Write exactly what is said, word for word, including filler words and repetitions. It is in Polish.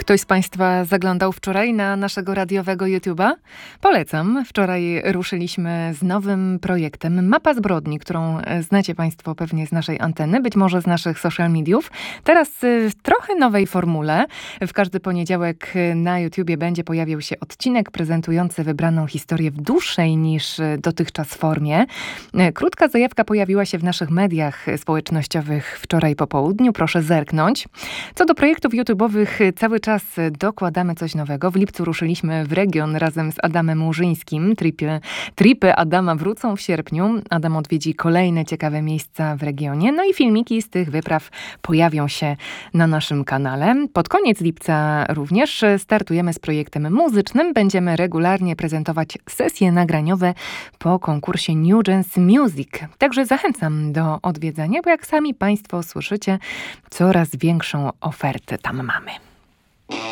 Ktoś z Państwa zaglądał wczoraj na naszego radiowego YouTube'a? Polecam. Wczoraj ruszyliśmy z nowym projektem Mapa Zbrodni, którą znacie Państwo pewnie z naszej anteny, być może z naszych social mediów. Teraz w trochę nowej formule. W każdy poniedziałek na YouTubie będzie pojawiał się odcinek prezentujący wybraną historię w dłuższej niż dotychczas formie. Krótka zajawka pojawiła się w naszych mediach społecznościowych wczoraj po południu. Proszę zerknąć. Co do projektów YouTube'owych, cały czas dokładamy coś nowego. W lipcu ruszyliśmy w region razem z Adamem Murzyńskim. Tripy, tripy Adama wrócą w sierpniu. Adam odwiedzi kolejne ciekawe miejsca w regionie. No i filmiki z tych wypraw pojawią się na naszym kanale. Pod koniec lipca również startujemy z projektem muzycznym. Będziemy regularnie prezentować sesje nagraniowe po konkursie New Dance Music. Także zachęcam do odwiedzania, bo jak sami Państwo słyszycie, coraz większą ofertę tam mamy.